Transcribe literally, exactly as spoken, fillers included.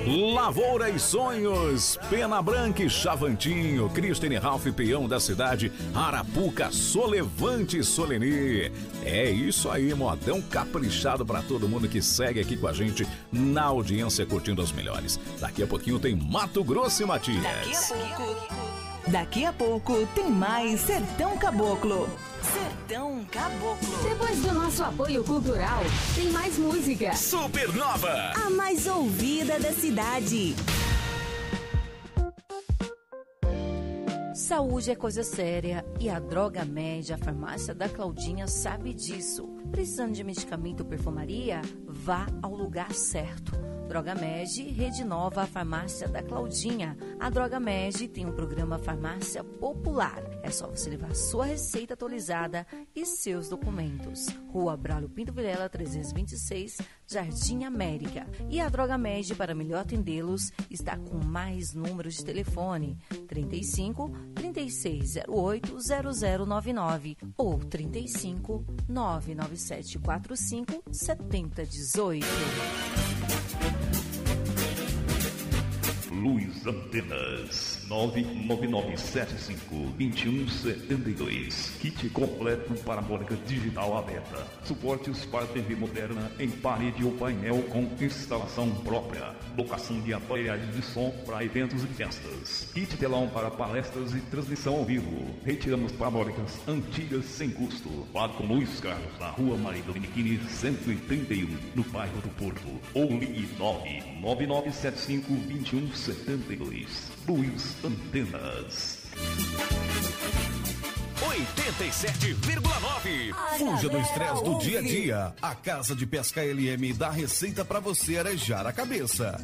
Lavoura e Sonhos, Pena Branca e Chavantinho, Christine Ralph Peão da cidade, Arapuca, Solevante e Soleni. É isso aí, modão caprichado pra todo mundo que segue aqui com a gente na audiência curtindo as melhores. Daqui a pouquinho tem Mato Grosso e Matias. Daqui a pouco, daqui a pouco tem mais Sertão Caboclo. Sertão Caboclo. Depois do nosso apoio cultural, tem mais música. Supernova, a mais ouvida da cidade. Saúde é coisa séria e a Droga Med, a farmácia da Claudinha, sabe disso. Precisando de medicamento ou perfumaria? Vá ao lugar certo. Droga Med, Rede Nova, a farmácia da Claudinha. A Droga Med tem um programa Farmácia Popular. É só você levar sua receita atualizada e seus documentos. Rua Braulio Pinto Vilela, trezentos e vinte e seis, Jardim América. E a Droga Med, para melhor atendê-los, está com mais números de telefone: trinta e cinco, trinta e seis zero oito, zero zero nove nove ou trinta e cinco, nove nove sete quatro cinco, sete zero um oito. Luz Antenas nove nove nove sete cinco, dois um sete dois. Kit completo parabólica digital aberta. Suportes para T V moderna em parede ou painel com instalação própria. Locação de aparelhagens de som para eventos e festas. Kit telão para palestras e transmissão ao vivo. Retiramos parabólicas antigas sem custo. Fale com Luiz Carlos na Rua Maria Dominiquini cento e trinta e um, no bairro do Porto. Ou ligue nove nove nove sete cinco, dois um setenta e dois. Luz Antenas oitenta e sete vírgula nove. Fuja do estresse do dia a dia. A Casa de Pesca L M dá receita para você arejar a cabeça.